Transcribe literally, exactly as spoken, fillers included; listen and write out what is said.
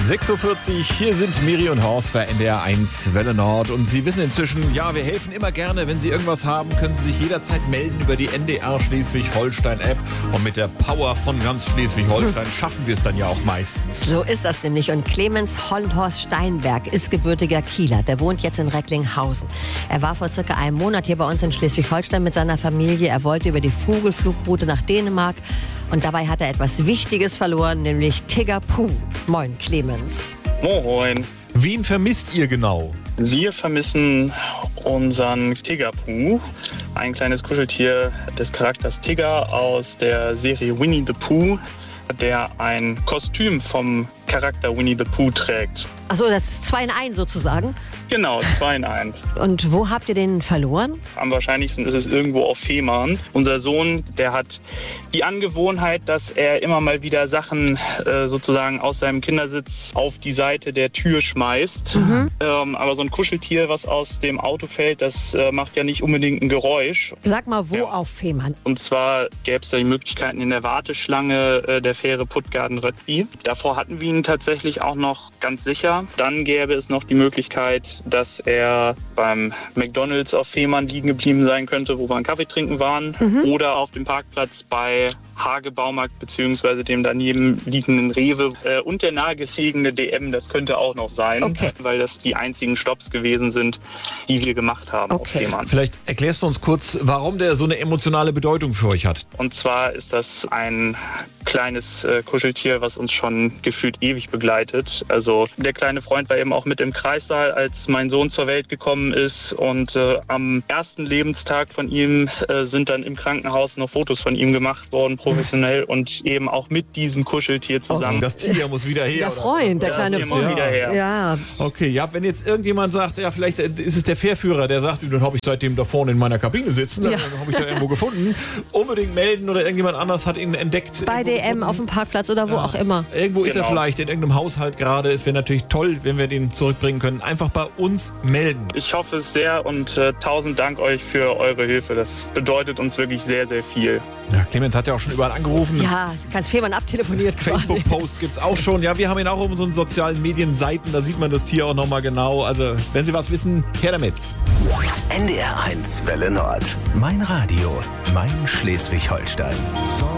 sechs Uhr vierzig, hier sind Miri und Horst bei N D R eins Welle Nord. Und Sie wissen inzwischen, ja, wir helfen immer gerne. Wenn Sie irgendwas haben, können Sie sich jederzeit melden über die N D R Schleswig-Holstein-App. Und mit der Power von ganz Schleswig-Holstein schaffen wir es dann ja auch meistens. So ist das nämlich. Und Clemens Hollendhorst Steinberg ist gebürtiger Kieler. Der wohnt jetzt in Recklinghausen. Er war vor circa einem Monat hier bei uns in Schleswig-Holstein mit seiner Familie. Er wollte über die Vogelflugroute nach Dänemark. Und dabei hat er etwas Wichtiges verloren, nämlich Tigger Puh. Moin, Clemens. Moin. Wen vermisst ihr genau? Wir vermissen unseren Tigger Puh, ein kleines Kuscheltier des Charakters Tigger aus der Serie Winnie the Pooh, der ein Kostüm vom Charakter Winnie the Pooh trägt. Achso, das ist zwei in eins sozusagen. Genau, zwei in eins. Und wo habt ihr den verloren? Am wahrscheinlichsten ist es irgendwo auf Fehmarn. Unser Sohn, der hat die Angewohnheit, dass er immer mal wieder Sachen äh, sozusagen aus seinem Kindersitz auf die Seite der Tür schmeißt. Mhm. Ähm, aber so ein Kuscheltier, was aus dem Auto fällt, das äh, macht ja nicht unbedingt ein Geräusch. Sag mal, wo ja. auf Fehmarn? Und zwar gäbe es da die Möglichkeiten in der Warteschlange äh, der Fähre Puttgarden-Röttgen. Davor hatten wir ihn tatsächlich auch noch ganz sicher. Dann gäbe es noch die Möglichkeit, dass er beim McDonald's auf Fehmarn liegen geblieben sein könnte, wo wir einen Kaffee trinken waren. Mhm. Oder auf dem Parkplatz bei Hage Baumarkt bzw. dem daneben liegenden Rewe äh, und der nahegelegene D M. Das könnte auch noch sein, okay. weil das die einzigen Stopps gewesen sind, die wir gemacht haben okay. auf Fehmarn. Vielleicht erklärst du uns kurz, warum der so eine emotionale Bedeutung für euch hat. Und zwar ist das ein kleines äh, Kuscheltier, was uns schon gefühlt ewig begleitet. Also der kleine Freund war eben auch mit im Kreissaal, als mein Sohn zur Welt gekommen ist. Und äh, am ersten Lebenstag von ihm äh, sind dann im Krankenhaus noch Fotos von ihm gemacht worden, professionell. Und eben auch mit diesem Kuscheltier zusammen. Oh, das Tier muss wieder her. Der Freund, der ja, kleine Freund. Freund. Wieder her. Ja. Okay, ja, wenn jetzt irgendjemand sagt, ja, vielleicht ist es der Fährführer, der sagt, dann habe ich seitdem da vorne in meiner Kabine sitzen, dann Ja. habe ich da irgendwo gefunden. Unbedingt melden oder irgendjemand anders hat ihn entdeckt. Bei D M auf dem Parkplatz oder wo Ja. auch immer. Irgendwo ist er Genau. vielleicht, in irgendeinem Haushalt gerade. Es wäre natürlich toll, wenn wir den zurückbringen können. Einfach bei uns melden. Ich hoffe es sehr und äh, tausend Dank euch für eure Hilfe. Das bedeutet uns wirklich sehr, sehr viel. Ja, Clemens hat ja auch schon überall angerufen. Ja, ganz Fehmarn abtelefoniert quasi. Facebook-Post gibt's auch schon. Ja, wir haben ihn auch auf unseren sozialen Medienseiten. Da sieht man das Tier auch nochmal genau. Also, wenn Sie was wissen, her damit. N D R eins Welle Nord. Mein Radio. Mein Schleswig-Holstein.